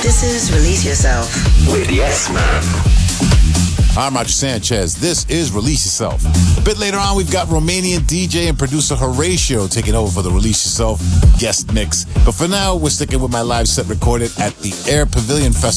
This is Release Yourself with Yes Man. I'm Roger Sanchez. This is Release Yourself. A bit later on, we've got Romanian DJ and producer Horatio taking over for the Release Yourself guest mix. But for now, we're sticking with my live set recorded at the Air Pavilion Festival